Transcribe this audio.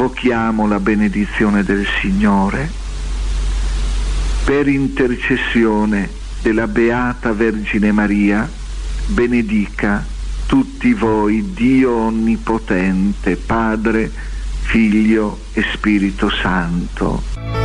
invochiamo la benedizione del Signore. Per intercessione della Beata Vergine Maria, benedica tutti voi Dio Onnipotente, Padre, Figlio e Spirito Santo.